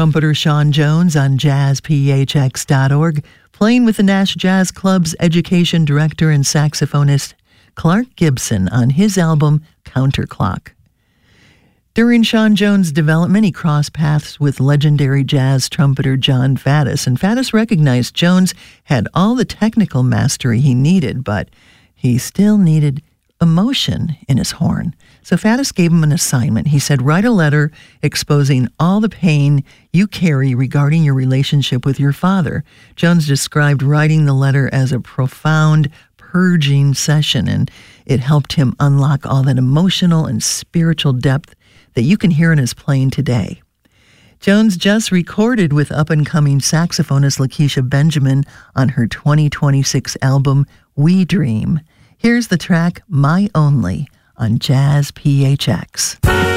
trumpeter Sean Jones on jazzphx.org, playing with the Nash Jazz Club's education director and saxophonist Clark Gibson on his album Counterclock. During Sean Jones' development, he crossed paths with legendary jazz trumpeter John Faddis, and Faddis recognized Jones had all the technical mastery he needed, but he still needed emotion in his horn. So Faddis gave him an assignment. He said, write a letter exposing all the pain you carry regarding your relationship with your father. Jones described writing the letter as a profound purging session, and it helped him unlock all that emotional and spiritual depth that you can hear in his playing today. Jones just recorded with up-and-coming saxophonist Lakeisha Benjamin on her 2026 album, We Dream. Here's the track, My Only, on Jazz PHX.